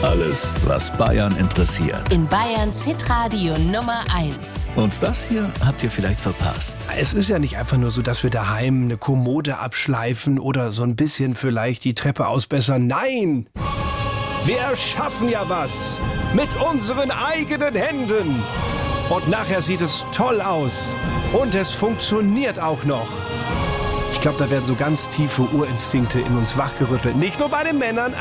Alles, was Bayern interessiert. In Bayerns Hitradio Nummer 1. Und das hier habt ihr vielleicht verpasst. Es ist ja nicht einfach nur so, dass wir daheim eine Kommode abschleifen oder so ein bisschen vielleicht die Treppe ausbessern. Nein! Wir erschaffen ja was mit unseren eigenen Händen. Und nachher sieht es toll aus. Und es funktioniert auch noch. Ich glaube, da werden so ganz tiefe Urinstinkte in uns wachgerüttelt. Nicht nur bei den Männern,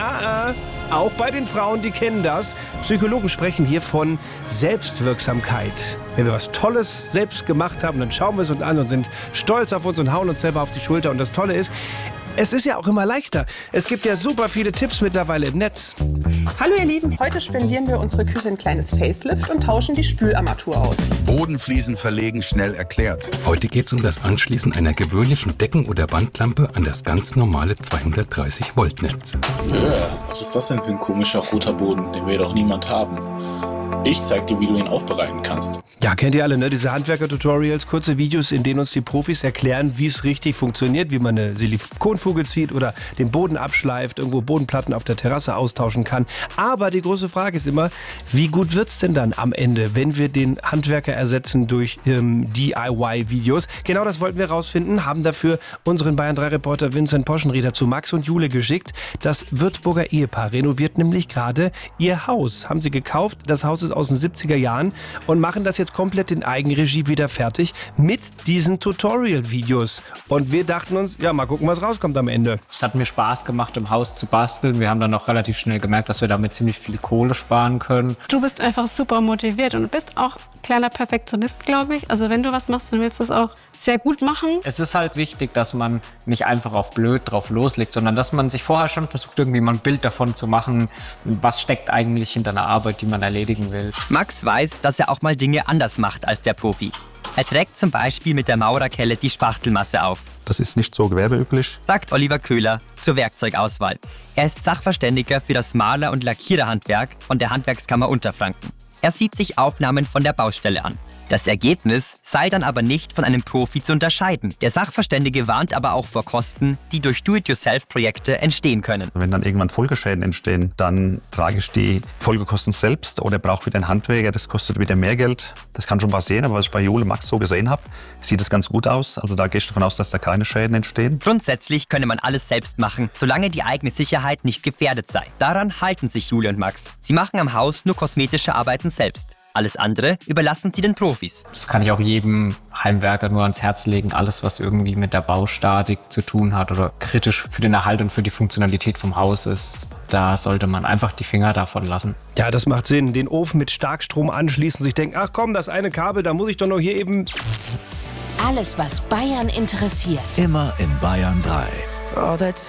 auch bei den Frauen, die kennen das. Psychologen sprechen hier von Selbstwirksamkeit. Wenn wir was Tolles selbst gemacht haben, dann schauen wir es uns an und sind stolz auf uns und hauen uns selber auf die Schulter. Und das Tolle ist, es ist ja auch immer leichter. Es gibt ja super viele Tipps mittlerweile im Netz. Hallo ihr Lieben, heute spendieren wir unsere Küche ein kleines Facelift und tauschen die Spülarmatur aus. Bodenfliesen verlegen, schnell erklärt. Heute geht es um das Anschließen einer gewöhnlichen Decken- oder Wandlampe an das ganz normale 230-Volt-Netz. Was ist das denn für ein komischer roter Boden, den wir doch niemand haben? Ich zeig dir, wie du ihn aufbereiten kannst. Ja, kennt ihr alle, ne? Diese Handwerker-Tutorials, kurze Videos, in denen uns die Profis erklären, wie es richtig funktioniert, wie man eine Silikonfuge zieht oder den Boden abschleift, irgendwo Bodenplatten auf der Terrasse austauschen kann. Aber die große Frage ist immer, wie gut wird's denn dann am Ende, wenn wir den Handwerker ersetzen durch DIY-Videos? Genau das wollten wir rausfinden, haben dafür unseren Bayern-3-Reporter Vincent Poschenrieder zu Max und Jule geschickt. Das Würzburger Ehepaar renoviert nämlich gerade ihr Haus. Haben sie gekauft, das Haus ist aus den 70er Jahren und machen das jetzt komplett in Eigenregie wieder fertig mit diesen Tutorial-Videos. Und wir dachten uns, ja, mal gucken, was rauskommt am Ende. Es hat mir Spaß gemacht, im Haus zu basteln. Wir haben dann auch relativ schnell gemerkt, dass wir damit ziemlich viel Kohle sparen können. Du bist einfach super motiviert und du bist auch kleiner Perfektionist, glaube ich. Also wenn du was machst, dann willst du es auch sehr gut machen. Es ist halt wichtig, dass man nicht einfach auf blöd drauf loslegt, sondern dass man sich vorher schon versucht, irgendwie mal ein Bild davon zu machen, was steckt eigentlich hinter einer Arbeit, die man erledigen will. Max weiß, dass er auch mal Dinge anders macht als der Profi. Er trägt zum Beispiel mit der Maurerkelle die Spachtelmasse auf. Das ist nicht so gewerbeüblich, sagt Oliver Köhler zur Werkzeugauswahl. Er ist Sachverständiger für das Maler- und Lackiererhandwerk von der Handwerkskammer Unterfranken. Er sieht sich Aufnahmen von der Baustelle an. Das Ergebnis sei dann aber nicht von einem Profi zu unterscheiden. Der Sachverständige warnt aber auch vor Kosten, die durch Do-it-yourself-Projekte entstehen können. Wenn dann irgendwann Folgeschäden entstehen, dann trage ich die Folgekosten selbst oder brauche wieder einen Handwerker, das kostet wieder mehr Geld. Das kann schon passieren, aber was ich bei Jule Max so gesehen habe, sieht es ganz gut aus. Also da gehe ich davon aus, dass da keine Schäden entstehen. Grundsätzlich könne man alles selbst machen, solange die eigene Sicherheit nicht gefährdet sei. Daran halten sich Jule und Max. Sie machen am Haus nur kosmetische Arbeiten selbst. Alles andere überlassen sie den Profis. Das kann ich auch jedem Heimwerker nur ans Herz legen. Alles, was irgendwie mit der Baustatik zu tun hat oder kritisch für den Erhalt und für die Funktionalität vom Haus ist, da sollte man einfach die Finger davon lassen. Ja, das macht Sinn. Den Ofen mit Starkstrom anschließen, sich denken, ach komm, das eine Kabel, da muss ich doch nur hier eben... Alles, was Bayern interessiert. Immer in Bayern 3.